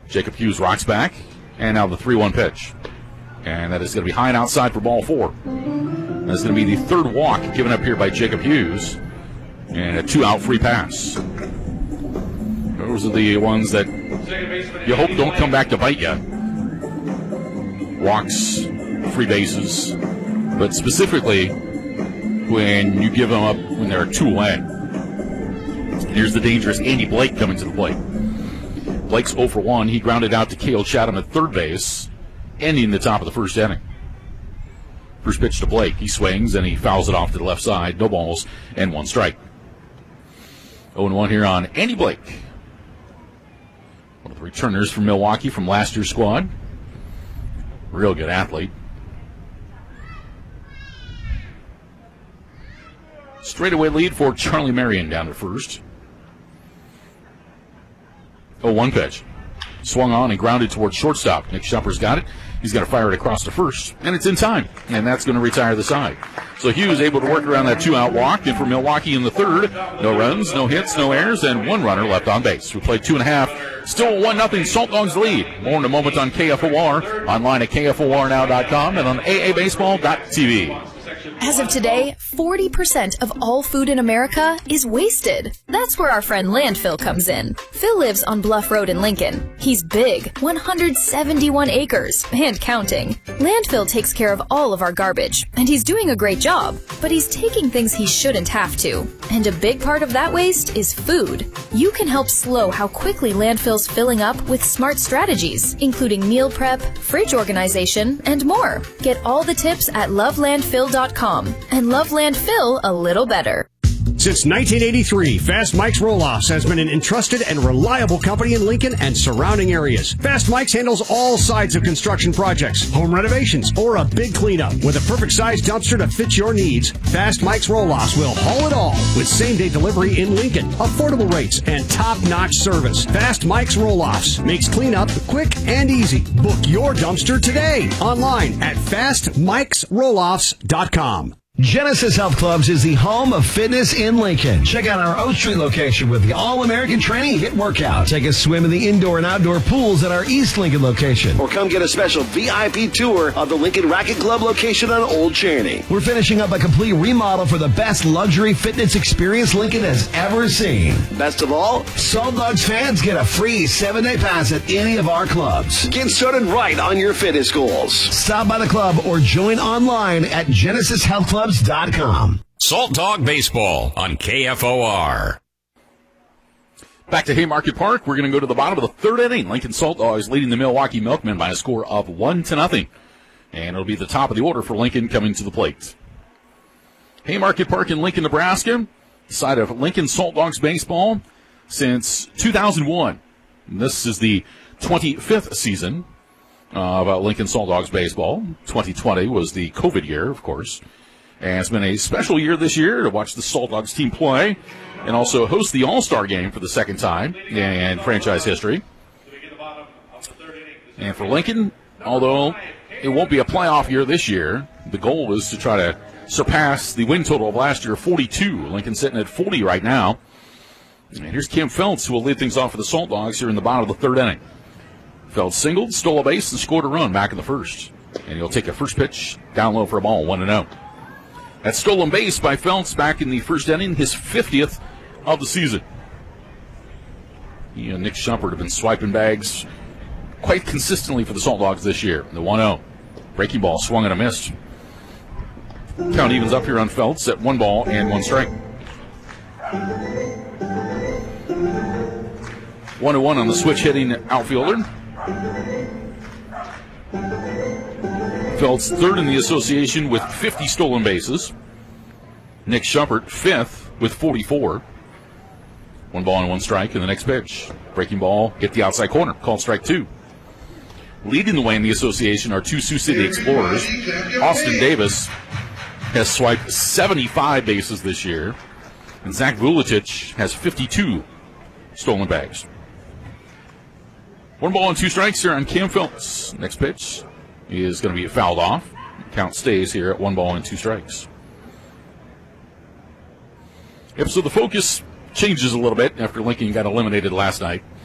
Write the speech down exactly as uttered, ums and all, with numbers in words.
Jacob Hughes rocks back, and now the three one pitch. And that is going to be high and outside for ball four. That's going to be the third walk given up here by Jacob Hughes, and a two-out free pass. Those are the ones that you hope don't come back to bite you. Walks, free bases, but specifically when you give them up when they're two away. Here's the dangerous Andy Blake coming to the plate. Blake's oh for one. He grounded out to Cale Chatham at third base, ending the top of the first inning. First pitch to Blake. He swings and he fouls it off to the left side. No balls and one strike. oh and one here on Andy Blake. One of the returners from Milwaukee from last year's squad. Real good athlete. Straightaway lead for Charlie Marion down at first. oh one pitch. Swung on and grounded towards shortstop. Nick Shumper's got it. He's going to fire it across to first, and it's in time, and that's going to retire the side. So Hughes able to work around that two-out walk, and for Milwaukee in the third, no runs, no hits, no errors, and one runner left on base. We played two and a half. Still one nothing Salt Dogs lead. More in a moment on K F O R, online at K F O R now dot com, and on A A baseball dot T V. As of today, forty percent of all food in America is wasted. That's where our friend Landfill comes in. Phil lives on Bluff Road in Lincoln. He's big, one hundred seventy-one acres, and counting. Landfill takes care of all of our garbage, and he's doing a great job. But he's taking things he shouldn't have to. And a big part of that waste is food. You can help slow how quickly landfill's filling up with smart strategies, including meal prep, fridge organization, and more. Get all the tips at love landfill dot com and love landfill a little better. Since nineteen eighty-three, Fast Mike's Roll-Offs has been an entrusted and reliable company in Lincoln and surrounding areas. Fast Mike's handles all sides of construction projects, home renovations, or a big cleanup. With a perfect size dumpster to fit your needs, Fast Mike's Roll-Offs will haul it all with same-day delivery in Lincoln, affordable rates, and top-notch service. Fast Mike's Roll-Offs makes cleanup quick and easy. Book your dumpster today online at fast mikes roll offs dot com. Genesis Health Clubs is the home of fitness in Lincoln. Check out our O Street location with the All-American Training Hit Workout. Take a swim in the indoor and outdoor pools at our East Lincoln location. Or come get a special V I P tour of the Lincoln Racket Club location on Old Charity. We're finishing up a complete remodel for the best luxury fitness experience Lincoln has ever seen. Best of all, Salt Dogs fans get a free seven-day pass at any of our clubs. Get started right on your fitness goals. Stop by the club or join online at genesis health club dot com. Salt Dog Baseball on K F O R. Back to Haymarket Park. We're going to go to the bottom of the third inning. Lincoln Salt Dogs leading the Milwaukee Milkmen by a score of one to nothing. And it'll be the top of the order for Lincoln coming to the plate. Haymarket Park in Lincoln, Nebraska. Side of Lincoln Salt Dogs baseball since two thousand one. And this is the twenty-fifth season of uh, Lincoln Salt Dogs baseball. twenty twenty was the COVID year, of course. And it's been a special year this year to watch the Salt Dogs team play and also host the All-Star game for the second time in franchise history. And for Lincoln, although it won't be a playoff year this year, the goal is to try to surpass the win total of last year, forty-two. Lincoln sitting at forty right now. And here's Kim Feltz, who will lead things off for the Salt Dogs here in the bottom of the third inning. Feltz singled, stole a base, and scored a run back in the first. And he'll take a first pitch down low for a ball, one and oh. That stolen base by Feltz back in the first inning, his fiftieth of the season. He and Nick Shumpert have been swiping bags quite consistently for the Salt Dogs this year. The one oh. Breaking ball swung and a miss. Count evens up here on Feltz at one ball and one strike. one and one on the switch hitting outfielder. Feltz third in the association with fifty stolen bases. Nick Shumpert fifth with forty-four. One ball and one strike in the next pitch. Breaking ball, hit the outside corner, called strike two. Leading the way in the association are two Sioux City Explorers. Austin Davis has swiped seventy-five bases this year. And Zach Vuletic has fifty-two stolen bags. One ball and two strikes here on Cam Feltz. Next pitch is going to be fouled off. Count stays here at one ball and two strikes. Yep, so the focus changes a little bit after Lincoln got eliminated last night.